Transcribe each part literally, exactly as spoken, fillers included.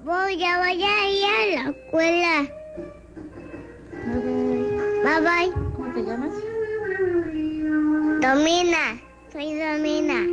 Voy a, voy a ir a la escuela. Bye bye. ¿Cómo te llamas? Domina. Soy Domina.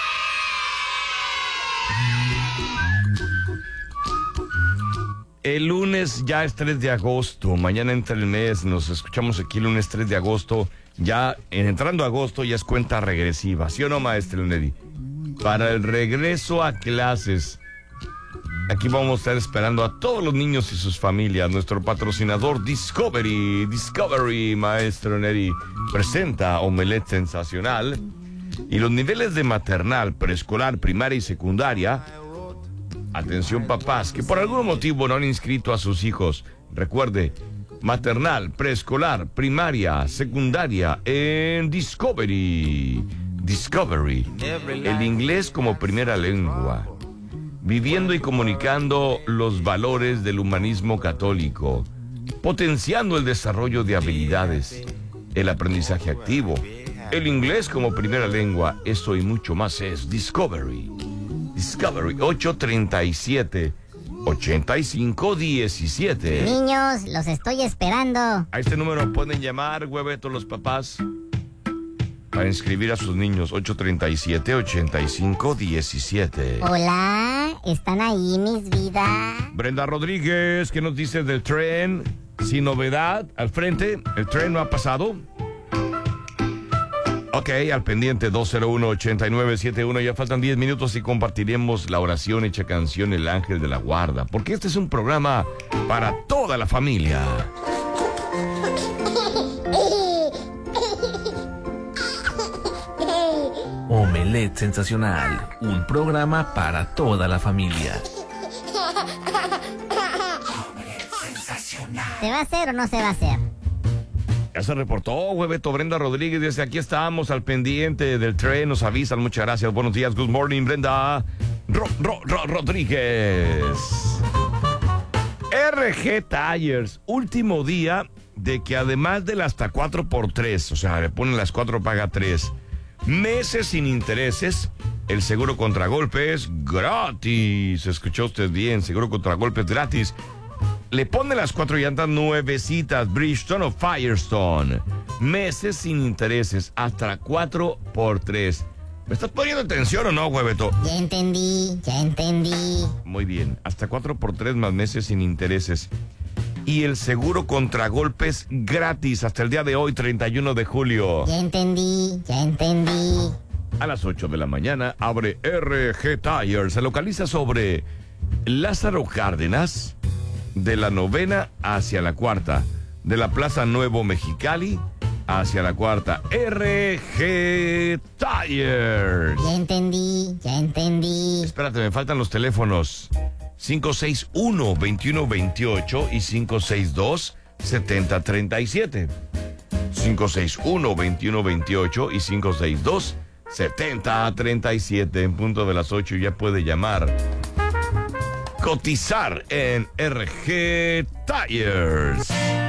El lunes ya es tres de agosto, mañana entra el mes, nos escuchamos aquí el lunes tres de agosto, ya en, entrando agosto ya es cuenta regresiva, ¿sí o no, maestra Lunedi? Para el regreso a clases, aquí vamos a estar esperando a todos los niños y sus familias. Nuestro patrocinador Discovery, Discovery, maestra Lunedi, presenta Omelette Sensacional. Y los niveles de maternal, preescolar, primaria y secundaria. Atención papás que por algún motivo no han inscrito a sus hijos. Recuerde, maternal, preescolar, primaria, secundaria en Discovery. Discovery. El inglés como primera lengua. Viviendo y comunicando los valores del humanismo católico. Potenciando el desarrollo de habilidades. El aprendizaje activo. El inglés como primera lengua. Eso y mucho más es Discovery. Discovery ocho treinta y siete, ochenta y cinco diecisiete. Niños, los estoy esperando. A este número pueden llamar, huevetos, los papás, para inscribir a sus niños. Ocho treinta y siete, ochenta y cinco diecisiete. Hola, ¿están ahí mis vidas? Brenda Rodríguez, ¿qué nos dice del tren? Sin novedad, al frente, el tren no ha pasado. Ok, al pendiente dos cero uno, ocho nueve siete uno. Ya faltan diez minutos y compartiremos la oración hecha canción El Ángel de la Guarda, porque este es un programa para toda la familia. Omelette Sensacional, un programa para toda la familia. ¿Se va a hacer o no se va a hacer? Ya se reportó, hueveto, Brenda Rodríguez. Desde aquí estamos al pendiente del tren. Nos avisan, muchas gracias. Buenos días, good morning, Brenda Ro, Ro, Ro, Rodríguez. R G Tires, último día de que además del hasta cuatro por tres, o sea, le ponen las cuatro paga tres, meses sin intereses, el seguro contra golpes gratis. ¿Escuchó usted bien? Seguro contra golpes gratis. Le pone las cuatro llantas nuevecitas, Bridgestone o Firestone. Meses sin intereses, hasta cuatro por tres. ¿Me estás poniendo atención o no, hueveto? Ya entendí, ya entendí. Muy bien, hasta cuatro por tres más meses sin intereses. Y el seguro contra golpes gratis hasta el día de hoy, treinta y uno de julio. Ya entendí, ya entendí. A las ocho de la mañana abre R G Tires. Se localiza sobre Lázaro Cárdenas, de la novena hacia la cuarta, de la Plaza Nuevo Mexicali hacia la cuarta. R G Tires. Ya entendí, ya entendí. Espérate, me faltan los teléfonos. cinco seis uno, veintiuno veintiocho y cinco seis dos, setenta treinta y siete. cinco seis uno, veintiuno veintiocho y cinco seis dos, setenta treinta y siete. En punto de las ocho ya puede llamar. Cotizar en R G Tires.